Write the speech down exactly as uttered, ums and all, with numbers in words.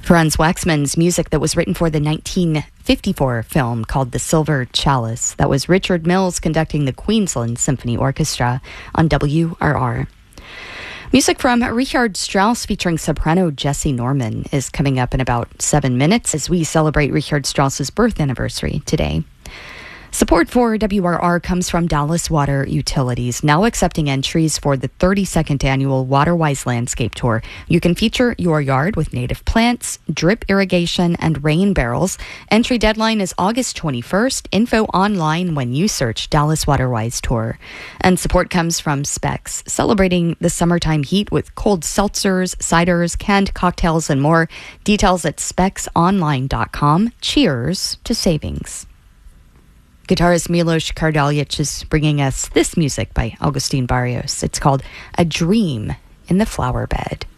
Franz Waxman's music that was written for the nineteen fifty-four film called The Silver Chalice. That was Richard Mills conducting the Queensland Symphony Orchestra on W R R. Music from Richard Strauss featuring soprano Jesse Norman is coming up in about seven minutes as we celebrate Richard Strauss's birth anniversary today. Support for W R R comes from Dallas Water Utilities, now accepting entries for the thirty-second annual Waterwise Landscape Tour. You can feature your yard with native plants, drip irrigation, and rain barrels. Entry deadline is August twenty-first. Info online when you search Dallas Waterwise Tour. And support comes from Specs, celebrating the summertime heat with cold seltzers, ciders, canned cocktails, and more. Details at specs online dot com. Cheers to savings. Guitarist Milos Kardaljic is bringing us this music by Augustin Barrios. It's called A Dream in the Flower Bed.